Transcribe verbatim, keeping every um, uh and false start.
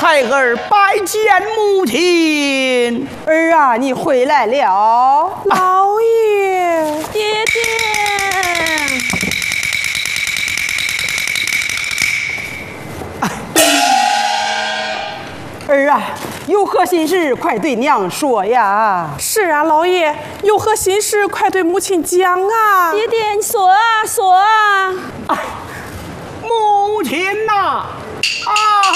孩儿拜见母亲。 儿啊，你回来了， 老爷， 爹爹。 儿啊，有何心事，快对娘说呀！ 是啊，老爷，有何心事，快对母亲讲啊！ 爹爹，你说啊，说啊！ 母亲呐，啊！